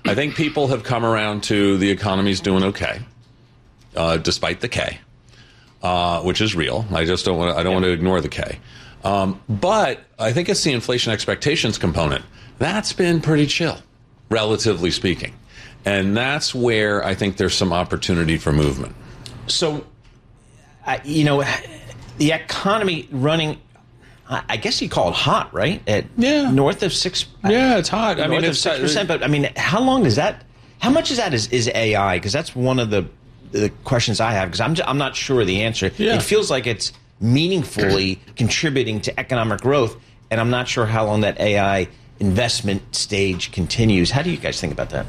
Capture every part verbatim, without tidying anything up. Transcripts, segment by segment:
I think people have come around to the economy's doing okay, uh, despite the K, uh, which is real. I just don't want. I don't yeah. want to ignore the K. Um, but I think it's the inflation expectations component that's been pretty chill, relatively speaking, and that's where I think there's some opportunity for movement. So, uh, you know, the economy running. I guess you call it hot, right? At yeah. North of six. Yeah, it's hot. I mean, it's six percent. But I mean, how long is that? How much is that is, is A I? Because that's one of the the questions I have. Because I'm I'm not sure the answer. Yeah. It feels like it's meaningfully contributing to economic growth, and I'm not sure how long that A I investment stage continues. How do you guys think about that?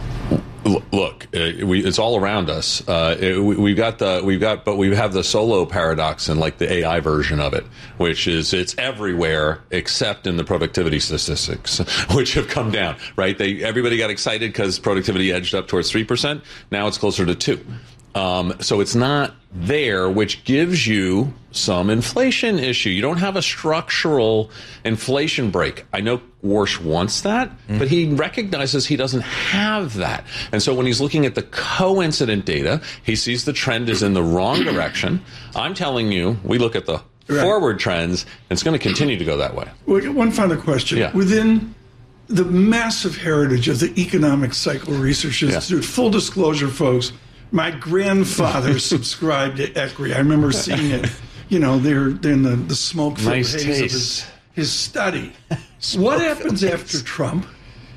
Look, uh, we, it's all around us. Uh, it, we, we've got the we've got, but we have the Solow paradox and like the A I version of it, which is it's everywhere except in the productivity statistics, which have come down. Right? They everybody got excited because productivity edged up towards three percent. Now it's closer to two. Um, so it's not there, which gives you some inflation issue. You don't have a structural inflation break. I know Warsh wants that, mm. but he recognizes he doesn't have that. And so when he's looking at the coincident data, he sees the trend is in the wrong direction. I'm telling you, we look at the right. forward trends, and it's going to continue to go that way. Well, one final question. Yeah. Within the massive heritage of the Economic Cycle Research Institute, yeah. full disclosure, folks, my grandfather subscribed to E C R I. I remember seeing it, you know, they're, they're in the, the smoke-filled nice haze taste. of his, his study. What happens haze. after Trump?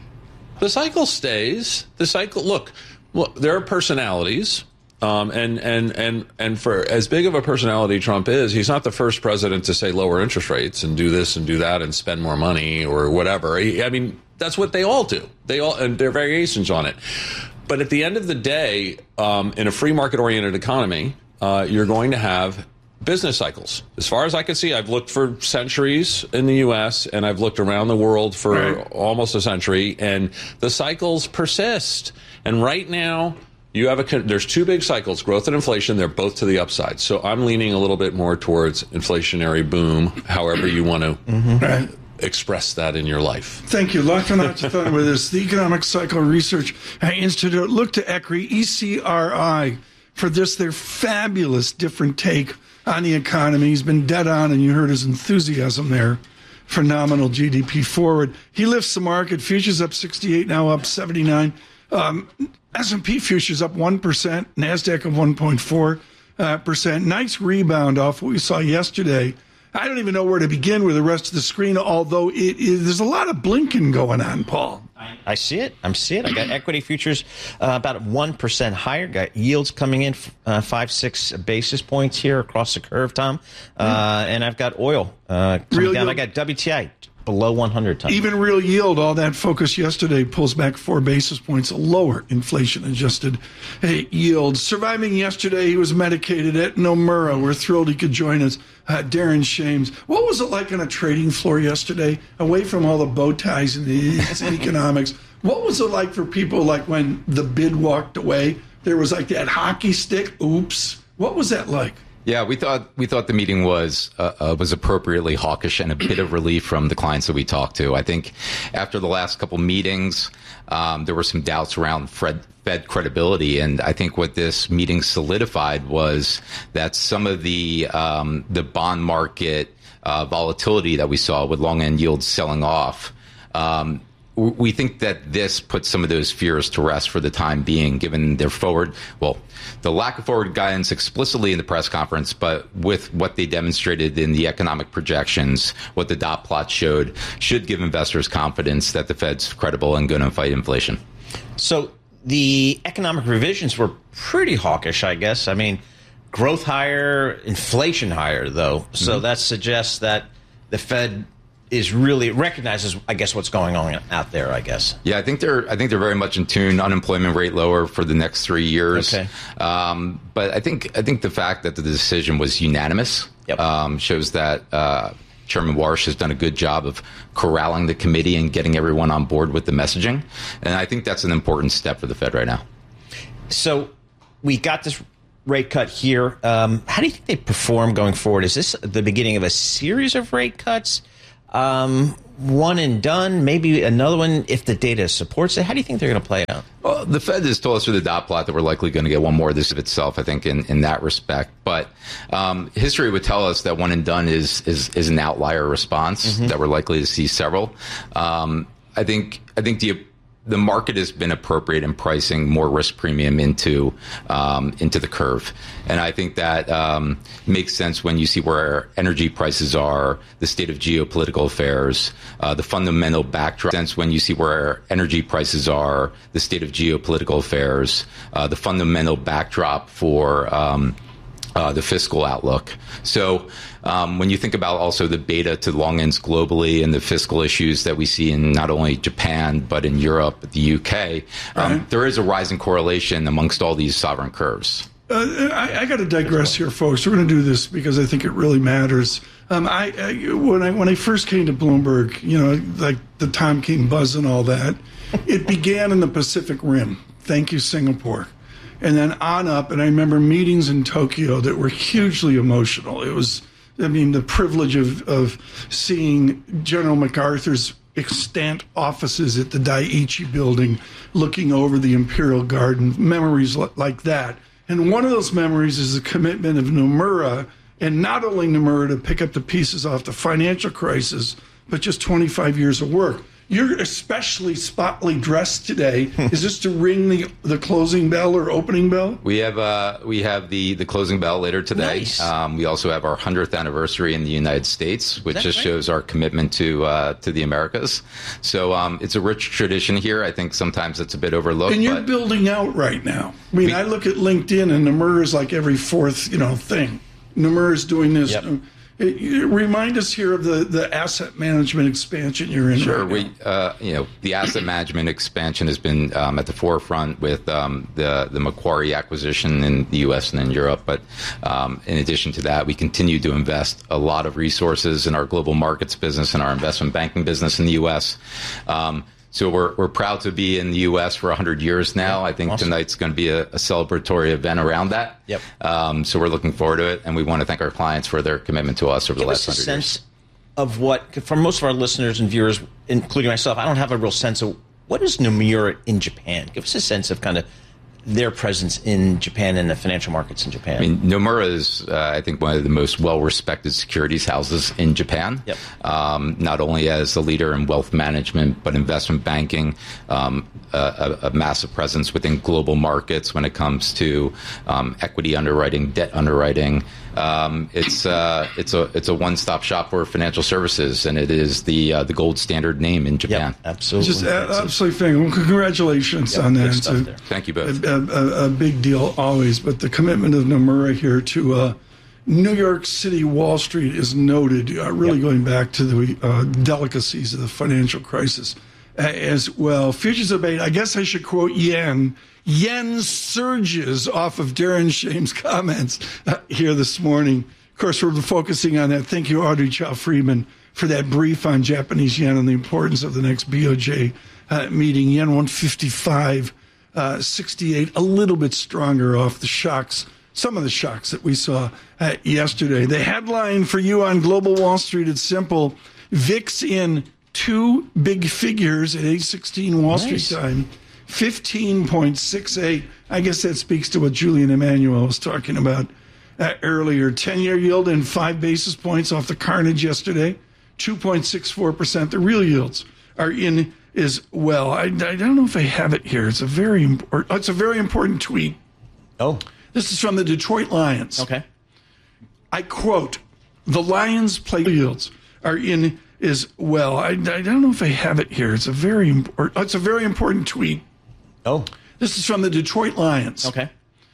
The cycle stays. The cycle, look, look there are personalities. Um, and, and, and, and for as big of a personality Trump is, he's not the first president to say lower interest rates and do this and do that and spend more money or whatever. He, I mean, that's what they all do. They all, and there are variations on it. But at the end of the day, um, in a free market-oriented economy, uh, you're going to have business cycles. As far as I can see, I've looked for centuries in the U S and I've looked around the world for right. almost a century, and the cycles persist. And right now, you have a there's two big cycles, growth and inflation. They're both to the upside. So I'm leaning a little bit more towards inflationary boom, however you want to. Mm-hmm. Right. Express that in your life. Thank you. Lachlan Achathon with us. The Economic Cycle Research Institute. Look to E C R I, E C R I, for this, their fabulous different take on the economy. He's been dead on, and you heard his enthusiasm there. Phenomenal G D P forward. He lifts the market. Futures up sixty-eight, now up seventy-nine. Um, S and P futures up one percent. NASDAQ up one point four percent. Nice rebound off what we saw yesterday. I don't even know where to begin with the rest of the screen, although it is, there's a lot of blinking going on, Paul. I see it. I'm seeing it. I got equity futures uh, about one percent higher. Got yields coming in uh, five, six basis points here across the curve, Tom. Uh, and I've got oil uh, coming real down. Yield. I got W T I below one hundred. Tom. Even real yield, all that focus yesterday pulls back four basis points, a lower inflation-adjusted hey, yield. Surviving yesterday, he was medicated at Nomura. We're thrilled he could join us. Uh, Darren Shames. What was it like on a trading floor yesterday, away from all the bow ties and the economics? What was it like for people like when the bid walked away? There was like that hockey stick. Oops. What was that like? Yeah, we thought we thought the meeting was uh, uh, was appropriately hawkish and a bit of relief from the clients that we talked to. I think after the last couple meetings, um, there were some doubts around Fed, Fed credibility, and I think what this meeting solidified was that some of the um, the bond market uh, volatility that we saw with long end yields selling off. Um, We think that this puts some of those fears to rest for the time being, given their forward, well, the lack of forward guidance explicitly in the press conference, but with what they demonstrated in the economic projections, what the dot plot showed, should give investors confidence that the Fed's credible and going to fight inflation. So the economic revisions were pretty hawkish, I guess. I mean, growth higher, inflation higher, though. So mm-hmm. that suggests that the Fed is really recognizes, I guess, what's going on out there, I guess. Yeah, I think they're I think they're very much in tune. Unemployment rate lower for the next three years. Okay. Um, but I think I think the fact that the decision was unanimous yep. um, shows that uh, Chairman Warsh has done a good job of corralling the committee and getting everyone on board with the messaging. And I think that's an important step for the Fed right now. So we got this rate cut here. Um, how do you think they perform going forward? Is this the beginning of a series of rate cuts? Um, one and done, maybe another one if the data supports it? How do you think they're going to play out? Well, the Fed has told us through the dot plot that we're likely going to get one more of this of itself, I think, in, in that respect. But um, history would tell us that one and done is is, is an outlier response, mm-hmm. that we're likely to see several. Um, I think I think the the market has been appropriate in pricing more risk premium into um, into the curve. And I think that um, makes sense when you see where energy prices are, the state of geopolitical affairs, uh, the fundamental backdrop. Sense when you see where energy prices are, the state of geopolitical affairs, uh, the fundamental backdrop for um, uh, the fiscal outlook. So um, when you think about also the beta to long ends globally and the fiscal issues that we see in not only Japan, but in Europe, the U K, um, right. there is a rising correlation amongst all these sovereign curves. Uh, I, I got to digress here, folks. We're going to do this because I think it really matters. Um, I, I when I when I first came to Bloomberg, you know, like the Tom King buzz and all that, it began in the Pacific Rim. Thank you, Singapore. And then on up, and I remember meetings in Tokyo that were hugely emotional. It was, I mean, the privilege of, of seeing General MacArthur's extant offices at the Daiichi building looking over the Imperial Garden, memories like that. And one of those memories is the commitment of Nomura, and not only Nomura to pick up the pieces off the financial crisis, but just twenty-five years of work. You're especially spotlessly dressed today. Is this to ring the the closing bell or opening bell? We have uh, we have the, the closing bell later today. Nice. Um, we also have our hundredth anniversary in the United States, which just right? shows our commitment to uh, to the Americas. So um, it's a rich tradition here. I think sometimes it's a bit overlooked. And you're but building out right now. I mean, we, I look at LinkedIn, and Nomura is like every fourth you know thing. Nomura is doing this. Yep. It, it, remind us here of the, the asset management expansion you're in. Sure, right now. we uh, you know the asset management expansion has been um, at the forefront with um, the the Macquarie acquisition in the U S and in Europe. But um, in addition to that, we continue to invest a lot of resources in our global markets business and our investment banking business in the U S. Um, So we're we're proud to be in the U S for one hundred years now. I think awesome. Tonight's going to be a, a celebratory event around that. Yep. Um, so we're looking forward to it, and we want to thank our clients for their commitment to us over Give the last us a hundred sense years. Of what, for most of our listeners and viewers, including myself, I don't have a real sense of what is Nomura in Japan. Give us a sense of kind of their presence in Japan and the financial markets in Japan. I mean, Nomura is, uh, I think, one of the most well-respected securities houses in Japan. Yep. Um, not only as a leader in wealth management, but investment banking, um, a, a massive presence within global markets when it comes to um, equity underwriting, debt underwriting. Um, it's uh, it's a it's a one-stop shop for financial services, and it is the uh, the gold standard name in Japan. Yep, absolutely, just uh, absolutely fantastic. Well, congratulations yep, on that. A, Thank you both. A, a, a big deal always, but the commitment of Nomura here to uh, New York City Wall Street is noted. Uh, really yep. going back to the uh, delicacies of the financial crisis uh, as well. Futures debate. I guess I should quote Yen. Yen surges off of Darren Shame's comments uh, here this morning. Of course, we're focusing on that. Thank you, Audrey Chow Freeman, for that brief on Japanese yen and the importance of the next B O J uh, meeting. Yen one fifty-five sixty-eight, a little bit stronger off the shocks, some of the shocks that we saw uh, yesterday. The headline for you on Global Wall Street, it's simple. V I X in two big figures at eight sixteen Wall nice. Street time. fifteen point six eight. I guess that speaks to what Julian Emmanuel was talking about uh, earlier. ten-year yield in five basis points off the carnage yesterday. two point six four percent. The real yields are in as well. I, I don't know if I have it here. It's a very important, it's a very important tweet. Oh. This is from the Detroit Lions. Okay. I quote, "The Lions play yields are in as well." I, I don't know if I have it here. It's a very important, it's a very important tweet. Oh. This is from the Detroit Lions. Okay.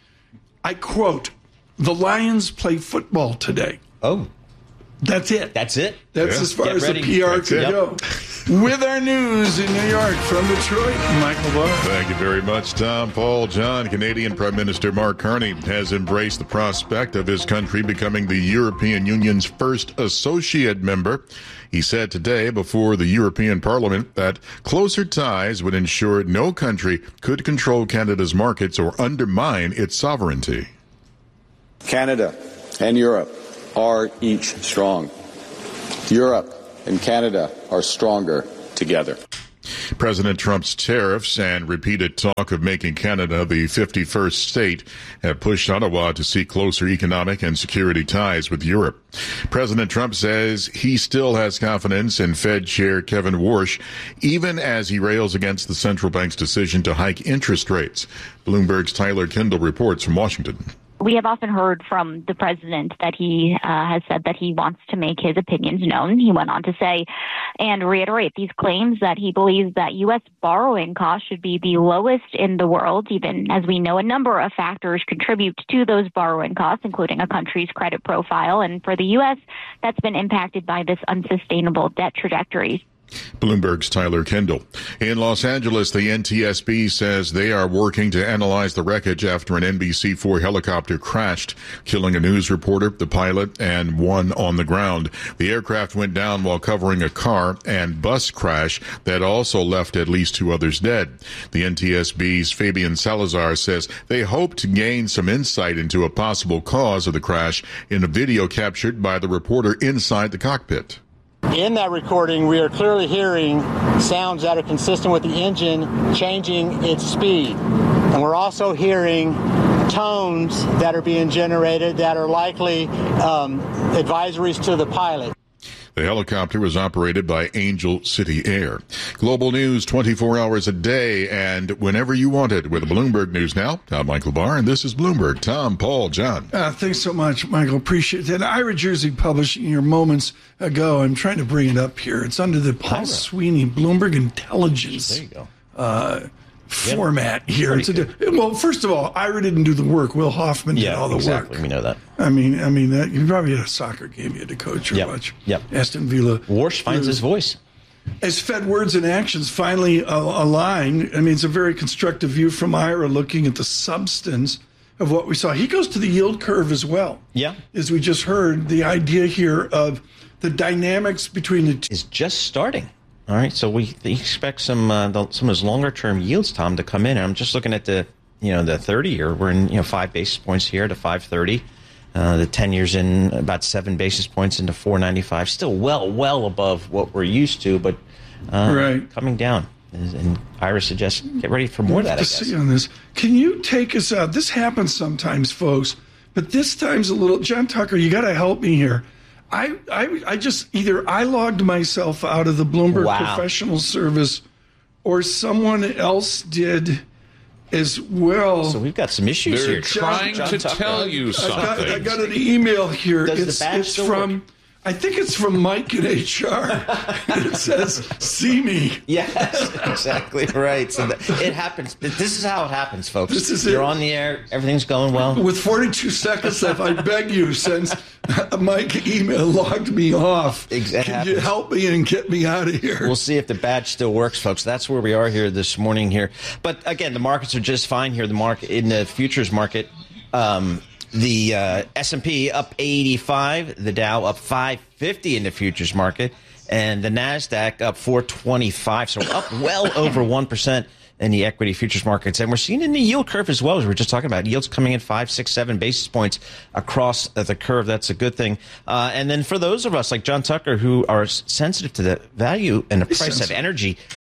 I quote, "The Lions play football today." Oh. That's it. That's it? That's yeah. as far Get as ready. the P R That's could it. go. With our news in New York from Detroit, Michael Barr. Thank you very much, Tom. Paul John. Canadian Prime Minister Mark Carney has embraced the prospect of his country becoming the European Union's first associate member. He said today before the European Parliament that closer ties would ensure no country could control Canada's markets or undermine its sovereignty. Canada and Europe are each strong. Europe and Canada are stronger together. President Trump's tariffs and repeated talk of making Canada the fifty-first state have pushed Ottawa to seek closer economic and security ties with Europe. President Trump says he still has confidence in Fed Chair Kevin Warsh, even as he rails against the central bank's decision to hike interest rates. Bloomberg's Tyler Kendall reports from Washington. We have often heard from the president that he uh, has said that he wants to make his opinions known. He went on to say and reiterate these claims that he believes that U S borrowing costs should be the lowest in the world, even as we know a number of factors contribute to those borrowing costs, including a country's credit profile. And for the U S, that's been impacted by this unsustainable debt trajectory. Bloomberg's Tyler Kendall. In Los Angeles, the N T S B says they are working to analyze the wreckage after an N B C four helicopter crashed, killing a news reporter, the pilot, and one on the ground. The aircraft went down while covering a car and bus crash that also left at least two others dead. The N T S B's Fabian Salazar says they hope to gain some insight into a possible cause of the crash in a video captured by the reporter inside the cockpit. In that recording, we are clearly hearing sounds that are consistent with the engine changing its speed. And we're also hearing tones that are being generated that are likely um, advisories to the pilot. The helicopter was operated by Angel City Air. Global news twenty-four hours a day and whenever you want it with Bloomberg News Now. I'm Michael Barr, and this is Bloomberg. Tom, Paul, John. Uh, thanks so much, Michael. Appreciate it. Ira Jersey publishing here moments ago. I'm trying to bring it up here. It's under the Paul Ira. Sweeney Bloomberg Intelligence. There you go. Uh, format here. It's a, well, first of all, Ira didn't do the work. Will Hoffman yeah, did all the exactly. work. We know that. I mean, I mean, that, you probably had a soccer game you had to coach or yep. watch. Yep. Aston Villa. Warsh finds his voice. As Fed words and actions finally uh, align, I mean, it's a very constructive view from Ira looking at the substance of what we saw. He goes to the yield curve as well. Yeah. As we just heard, the idea here of the dynamics between the two is just starting. All right, so we expect some uh, the, some of those longer term yields, Tom, to come in. And I'm just looking at the you know the thirty year. We're in you know five basis points here to five thirty. Uh, the ten years in about seven basis points into four ninety five. Still well well above what we're used to, but uh, right. coming down. And Ira suggests get ready for more of that. I guess. See on this. Can you take us out? This happens sometimes, folks, but this time's a little. John Tucker, you got to help me here. I, I I just either I logged myself out of the Bloomberg wow. Professional Service or someone else did as well. So we've got some issues They're here. trying John, to John tell you something. I got, I got an email here. Does it's the badge it's still from work? I think it's from Mike in H R. It says, "See me." Yes, exactly right. So that, it happens. This is how it happens, folks. This is You're it. on the air. Everything's going well. With forty-two seconds left, I beg you, since Mike email logged me off, It can happens. you help me and get me out of here? We'll see if the badge still works, folks. That's where we are here this morning here. But again, the markets are just fine here. The market in the futures market, um, the uh, S and P up eighty-five, the Dow up five fifty in the futures market, and the Nasdaq up four twenty-five. So up well over one percent in the equity futures markets. And we're seeing in the yield curve as well, as we were just talking about. Yields coming in five, six, seven basis points across the curve. That's a good thing. Uh, and then for those of us like John Tucker who are sensitive to the value and the price of energy,